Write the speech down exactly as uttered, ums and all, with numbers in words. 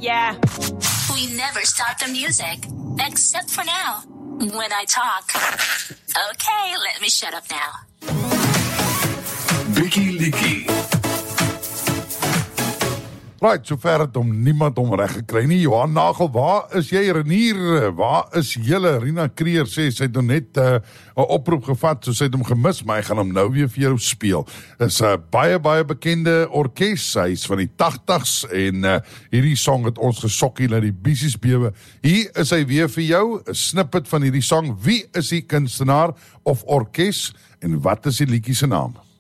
Yeah. We never stop the music, except for now, when I talk. Okay, let me shut up now. Bikkie Likkie. Right, sover het om niemand om reg gekry nie. Johan Nagel, waar is jy, Renier? Waar is julle? Rina Kreer sê, sy het nou net 'n uh, oproep gevat, so sy het hom gemis, maar ek gaan hom nou weer vir jou speel. Is 'n uh, baie, baie bekende orkes, hy is van die tagtigs, en uh, hierdie song het ons gesokkie na die biesies bewe. Hier is hy weer vir jou, 'n snippet van hierdie song. Wie is die kunstenaar of orkes, en wat is die liedjie se naam?